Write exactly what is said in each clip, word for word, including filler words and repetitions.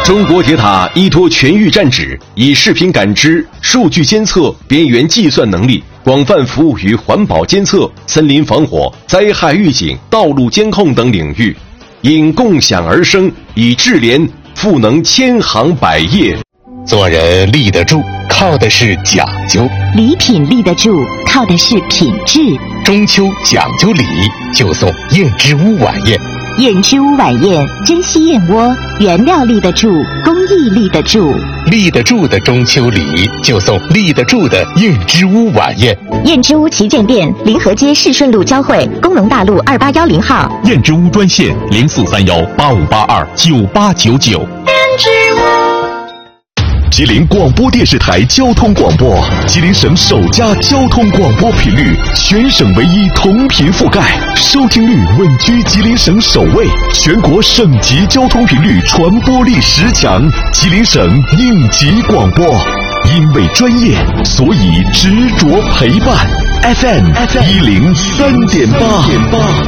中国铁塔依托全域站址，以视频感知、数据监测、边缘计算能力，广泛服务于环保监测、森林防火、灾害预警、道路监控等领域，因共享而生，以智联赋能千行百业。 做人立得住，靠的是讲究； 礼品立得住，靠的是品质。 中秋讲究礼，就送燕之屋晚宴。 燕之屋晚宴，珍稀燕窝，原料立得住，工艺立得住。 立得住的中秋礼，就送立得住的燕之屋晚宴。 燕之屋旗舰店，临河街市顺路交汇，工农大路二八幺零号。 燕之屋专线零四三幺八五八二九八九九。 燕之屋。 吉林广播电视台交通广播，吉林省首家交通广播频率，全省唯一同频覆盖，收听率稳居吉林省首位，全国省级交通频率传播力十强，吉林省应急广播。因为专业，所以执着陪伴。F M 一零三点八。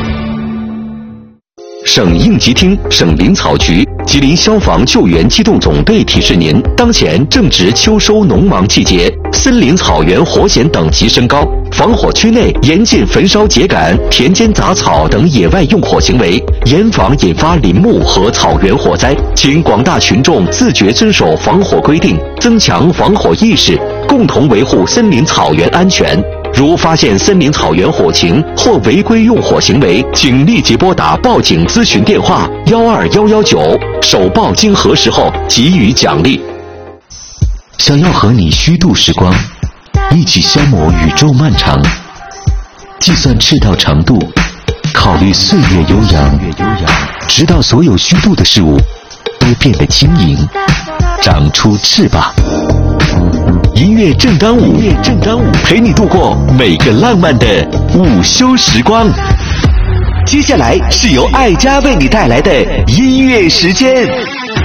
省应急厅、省林草局、吉林消防救援机动总队提示您：当前正值秋收农忙季节，森林草原火险等级升高，防火区内严禁焚烧秸秆、田间杂草等野外用火行为，严防引发林木和草原火灾。请广大群众自觉遵守防火规定，增强防火意识，共同维护森林草原安全。如发现森林草原火情或违规用火行为，请立即拨打报警咨询电话幺二幺幺九，首报经核实后给予奖励。想要和你虚度时光，一起消磨宇宙漫长，计算赤道长度，考虑岁月悠扬，直到所有虚度的事物都变得轻盈，长出翅膀。音乐正当午，陪你度过每个浪漫的午休时光。接下来是由爱家为你带来的音乐时间。